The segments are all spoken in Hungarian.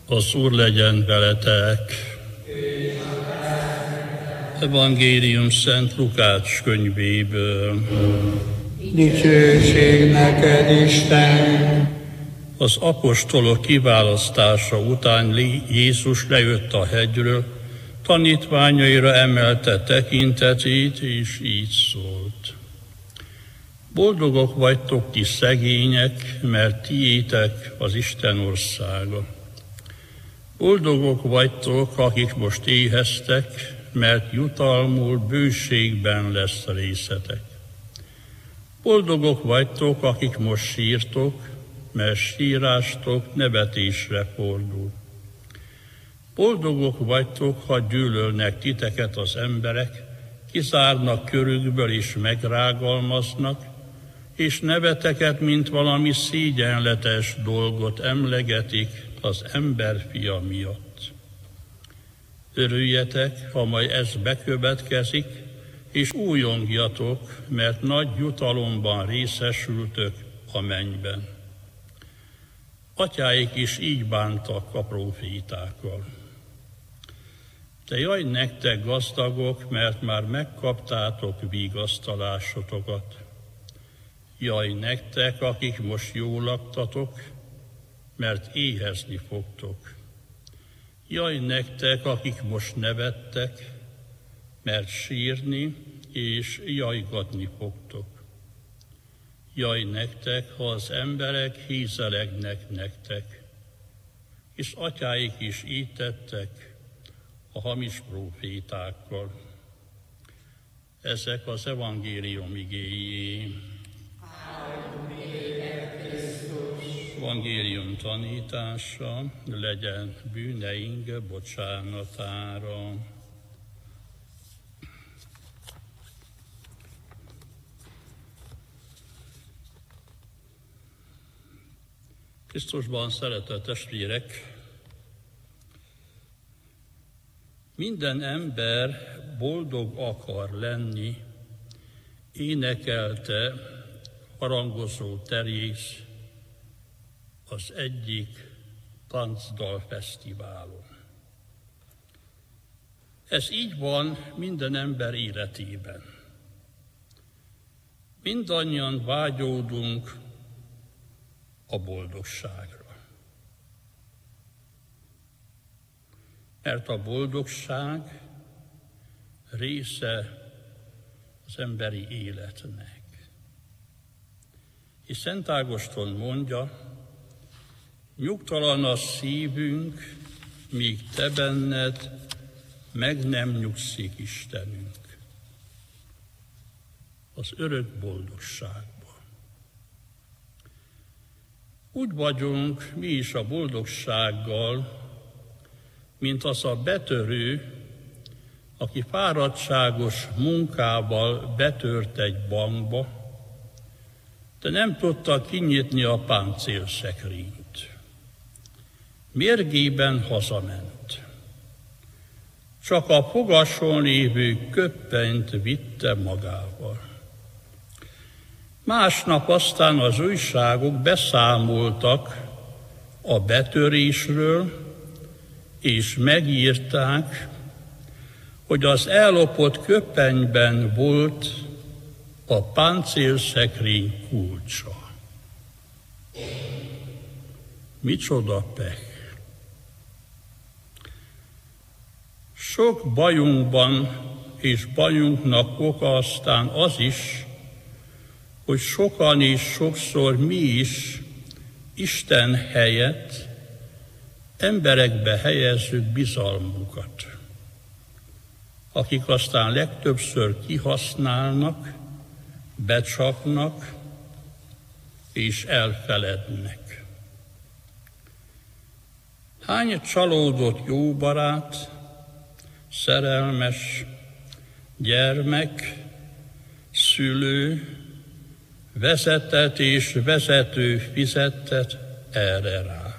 Az Úr legyen veletek. Evangélium Szent Lukács könyvéből. Dicsőség neked, Isten! Az apostolok kiválasztása után Jézus lejött a hegyről, tanítványaira emelte tekintetét, és így szólt. Boldogok vagytok ti szegények, mert tiétek az Isten országa. Boldogok vagytok, akik most éheztek, mert jutalmul bőségben lesz részetek. Boldogok vagytok, akik most sírtok, mert sírástok nevetésre fordul. Boldogok vagytok, ha gyűlölnek titeket az emberek, kizárnak körükből és megrágalmaznak, és neveteket, mint valami szégyenletes dolgot emlegetik az emberfia miatt. Örüljetek, ha majd ez bekövetkezik, és újongjatok, mert nagy jutalomban részesültök a mennyben. Atyáik is így bántak a prófétákkal. De jaj nektek gazdagok, mert már megkaptátok vigasztalásotokat. Jaj nektek, akik most jól laktatok, mert éhezni fogtok. Jaj nektek, akik most nevettek, mert sírni és jajgatni fogtok. Jaj nektek, ha az emberek hízelegnek nektek, és atyáik is így tettek a hamis prófétákkal. Ezek az evangélium igéi. Evangélium tanítása legyen bűneink bocsánatára. Krisztusban szeretett testvérek, minden ember boldog akar lenni, énekelte harangozó Teréz az egyik táncdalfesztiválon. Ez így van minden ember életében. Mindannyian vágyódunk a boldogságra. Mert a boldogság része az emberi életnek. És Szent Ágoston mondja, nyugtalan a szívünk, míg te benned meg nem nyugszik Istenünk. Az örök boldogságban. Úgy vagyunk mi is a boldogsággal, mint az a betörő, aki fáradtságos munkával betört egy bankba, de nem tudta kinyitni a páncélszekrényt. Mérgében hazament. Csak a fogason lévő köppenyt vitte magával. Másnap aztán az újságok beszámoltak a betörésről, és megírták, hogy az ellopott köpenyben volt a páncélszekrény kulcsa. Micsoda peh! Sok bajunkban és bajunknak oka aztán az is, hogy sokan és sokszor mi is Isten helyett emberekbe helyezzük bizalmunkat, akik aztán legtöbbször kihasználnak, becsapnak és elfelednek. Hány csalódott jó barát, szerelmes, gyermek, szülő, vezetett és vezető fizettet erre rá.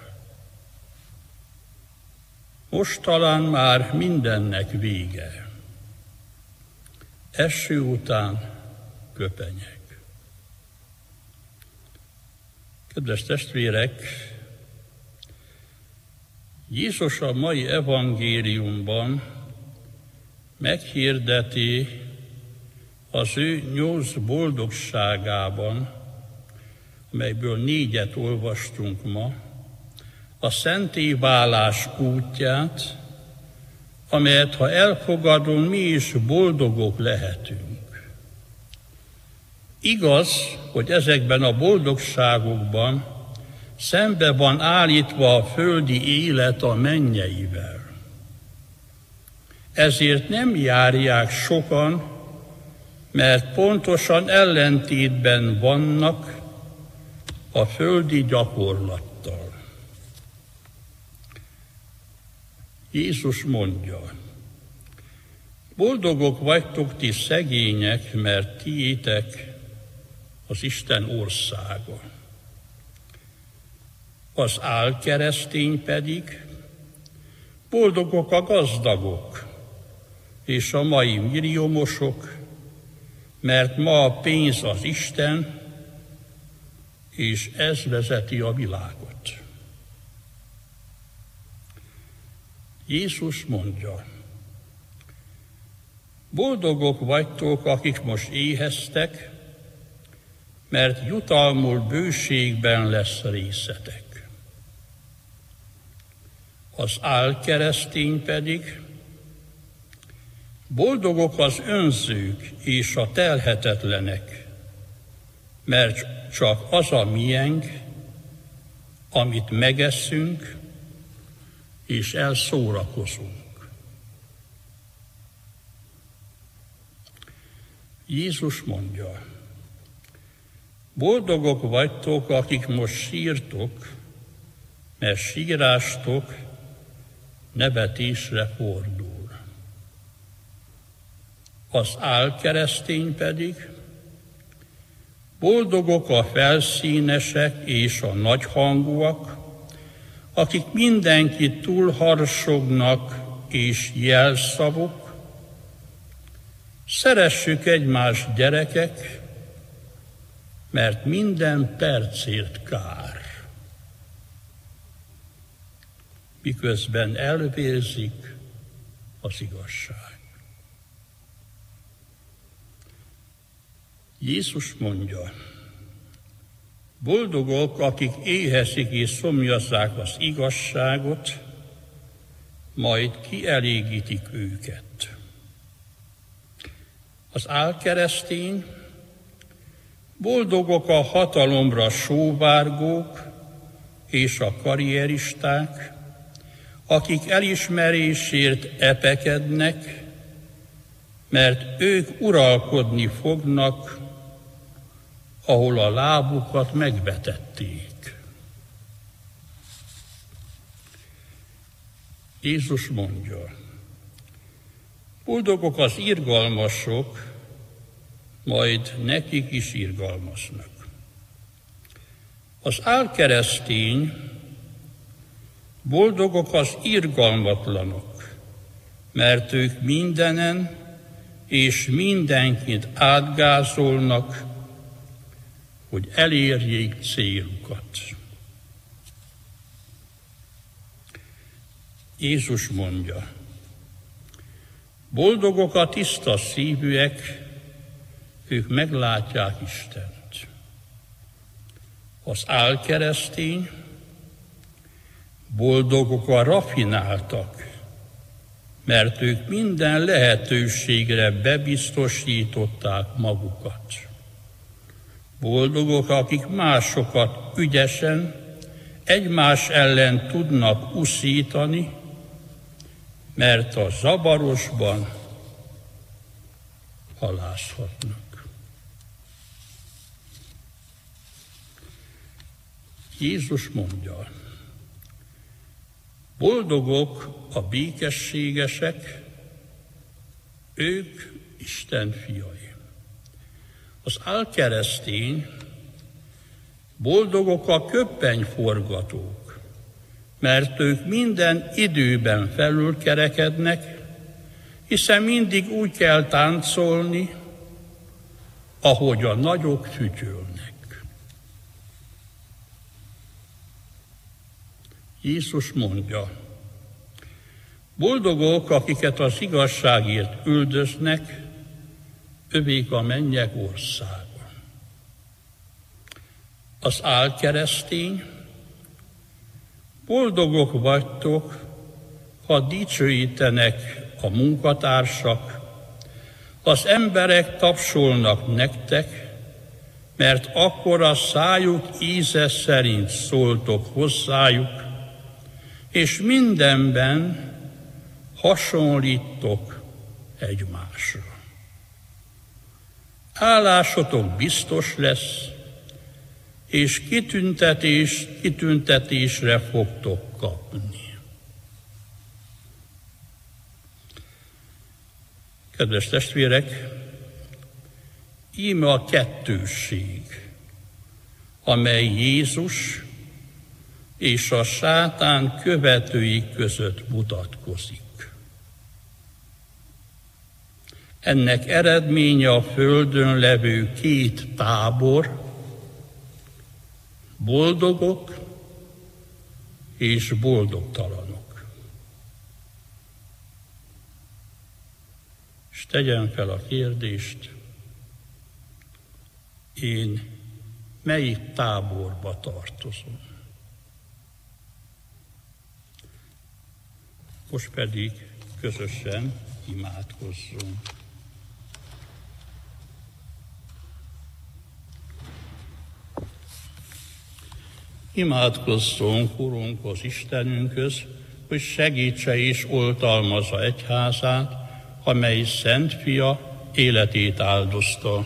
Most talán már mindennek vége. Eső után köpenyek. Kedves testvérek, Jézus a mai evangéliumban meghirdeti az ő 8 boldogságában, amelyből 4-et olvastunk ma, a szenté válás útját, amelyet ha elfogadunk, mi is boldogok lehetünk. Igaz, hogy ezekben a boldogságokban szembe van állítva a földi élet a mennyeivel. Ezért nem járják sokan, mert pontosan ellentétben vannak a földi gyakorlattal. Jézus mondja, boldogok vagytok ti szegények, mert tiétek az Isten országa. Az álkeresztény pedig, boldogok a gazdagok és a mai milliómosok, mert ma a pénz az Isten, és ez vezeti a világot. Jézus mondja, boldogok vagytok, akik most éheztek, mert jutalmul bőségben lesz részetek. Az álkeresztény pedig, boldogok az önzők és a telhetetlenek, mert csak az a miénk, amit megeszünk, és elszórakozunk. Jézus mondja, boldogok vagytok, akik most sírtok, mert sírástok nevetésre fordul. Az álkeresztény pedig, boldogok a felszínesek és a nagyhangúak, akik mindenkit túlharsognak és jelszavuk. Szeressük egymást, gyerekek, mert minden percért kár. Miközben elvérzik az igazság. Jézus mondja, boldogok, akik éhezik és szomjazzák az igazságot, majd kielégítik őket. Az álkeresztény, boldogok a hatalomra sóvárgók és a karrieristák, akik elismerésért epekednek, mert ők uralkodni fognak, ahol a lábukat megvetették. Jézus mondja, boldogok az irgalmasok, majd nekik is irgalmaznak. Az álkeresztény, boldogok az irgalmatlanok, mert ők mindenen és mindenkit átgázolnak, hogy elérjék célukat. Jézus mondja, boldogok a tiszta szívűek, ők meglátják Istent. Az álkeresztény, boldogok a rafináltak, mert ők minden lehetőségre bebiztosították magukat. Boldogok, akik másokat ügyesen, egymás ellen tudnak uszítani, mert a zavarosban halászhatnak. Jézus mondja, boldogok a békességesek, ők Isten fiai. Az álkeresztény, boldogok a köppenyforgatók, mert ők minden időben felülkerekednek, hiszen mindig úgy kell táncolni, ahogy a nagyok fütyülnek. Jézus mondja, Boldogok, akiket az igazságért üldöznek, övék a mennyek országa. Az álkeresztény, boldogok vagytok, ha dicsőítenek a munkatársak, az emberek tapsolnak nektek, mert akkor a szájuk íze szerint szóltok hozzájuk, és mindenben hasonlítok egymásra. Állásotok biztos lesz, és kitüntetésre fogtok kapni. Kedves testvérek, íme a kettősség, amely Jézus és a sátán követői között mutatkozik. Ennek eredménye a földön levő két tábor, boldogok és boldogtalanok. És tegyem fel a kérdést, én melyik táborba tartozom? Most pedig közösen imádkozzunk. Imádkozzunk, Urunk, az Istenünkhöz, hogy segítse és oltalmazza egyházát, amely Szent Fia életét áldozta.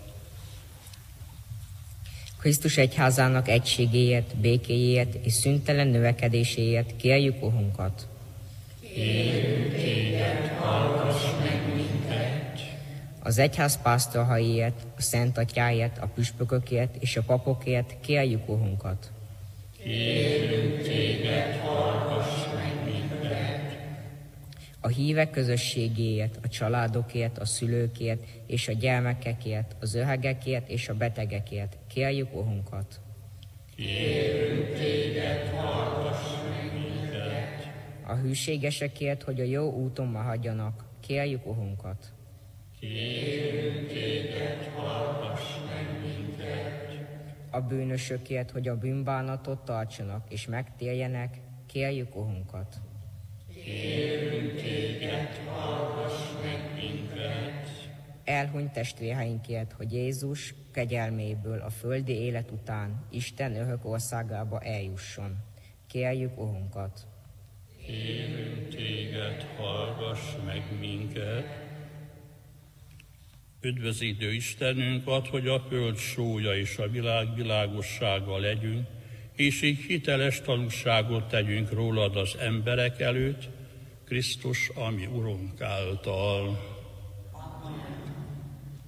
Krisztus egyházának egységéért, békéért és szüntelen növekedéséért kérjük Urunkat. Kérünk téged, hallgass meg minket! Az egyház pásztoraiért, a Szent Atyáért, a püspökökért és a papokért kérjük Urunkat. Kérünk téged, hallgass meg minket! A hívek közösségéért, a családokért, a szülőkért és a gyermekekért, az öregekért és a betegekért kérjük Urunkat. Kérünk téged, hallgass meg minket! A hűségesekért, hogy a jó úton maradjanak, kérjük Urunkat. Kérünk téged, hallgass meg minket! A bűnösökért, hogy a bűnbánatot tartsanak és megtérjenek, kérjük Urunkat. Kérünk téged, hallgass meg minket! Elhunyt testvéreinkért, hogy Jézus kegyelméből a földi élet után Isten örök országába eljusson. Kérjük Urunkat. Kérünk téged, hallgass meg minket! Üdvözítő Istenünk, add, hogy a föld sója és a világ világossága legyünk, és így hiteles tanúságot tegyünk rólad az emberek előtt, Krisztus, ami Urunk által.